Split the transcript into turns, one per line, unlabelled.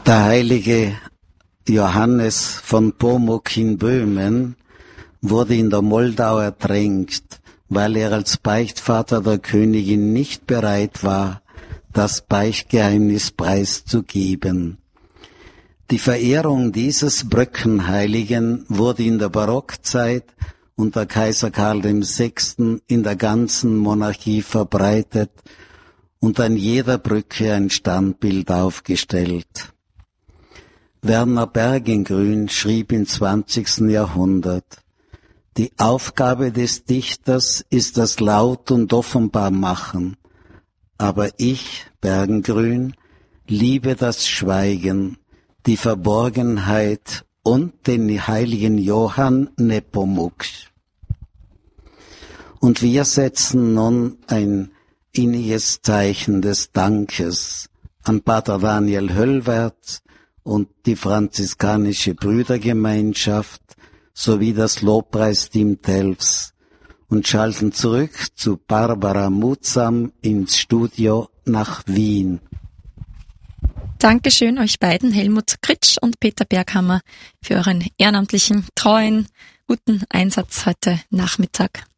Der heilige Johannes von Pomuk in Böhmen wurde in der Moldau ertränkt, weil er als Beichtvater der Königin nicht bereit war, das Beichtgeheimnis preiszugeben. Die Verehrung dieses Brückenheiligen wurde in der Barockzeit unter Kaiser Karl VI. In der ganzen Monarchie verbreitet und an jeder Brücke ein Standbild aufgestellt. Werner Bergengruen schrieb im 20. Jahrhundert: Die Aufgabe des Dichters ist das Laut und offenbar machen, aber ich, Bergengruen, liebe das Schweigen, die Verborgenheit und den heiligen Johann Nepomuk. Und wir setzen nun ein inniges Zeichen des Dankes an Pater Daniel Höllwerth und die franziskanische Brüdergemeinschaft sowie das Lobpreisteam Telfs und schalten zurück zu Barbara Mutsam ins Studio nach Wien.
Dankeschön euch beiden, Helmut Kritsch und Peter Berghammer, für euren ehrenamtlichen, treuen, guten Einsatz heute Nachmittag.